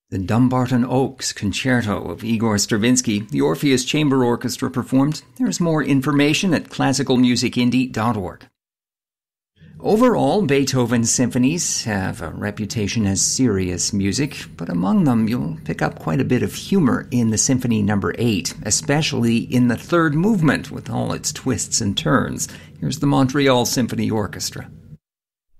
The Dumbarton Oaks Concerto of Igor Stravinsky, the Orpheus Chamber Orchestra performed. There's more information at classicalmusicindie.org. Overall, Beethoven's symphonies have a reputation as serious music, but among them you'll pick up quite a bit of humor in the Symphony No. 8, especially in the third movement with all its twists and turns. Here's the Montreal Symphony Orchestra.